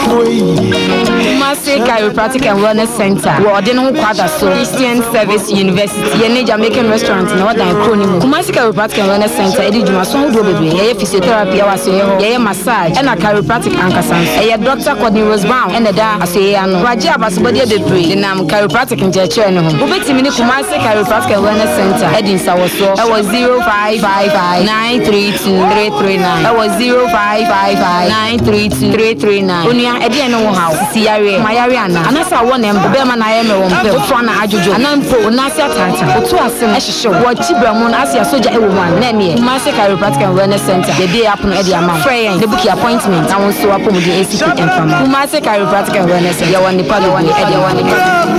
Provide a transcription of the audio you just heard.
Kumasi Chiropractic and Wellness Center. We are dealing with Christian Service University. Ye Jamaican restaurant in Northern Cronium. Kumasi Chiropractic and Wellness Center. Edi Juma so do baby. Ye physiotherapy awaso ye massage. And a chiropractic ankasan. Ye Dr. Courtney Rosebound. And the da asye ano. Raja abasubodi bebre. The name chiropractic in Jeche no. Ubeti mini Kumasi Chiropractic and Wellness Center. Edi Sawoso. That was 0555 932 339. That was 0555 932 339. Unia edi eno how. Siyare. Mayare ana. Anasa one em be ma na ye me won pe. Fo na ajojo. Anampo na asia tanta. Otu asem ehihye. Wo chibramon asia soja ewo man. Na me. Kumasi Chiropractic and Wellness Center. The day happen edi amount. Friend, the book appointment. I want so apom the ACP and fama. Kumasi Chiropractic and Wellness Center. Ya woni pa edi woni.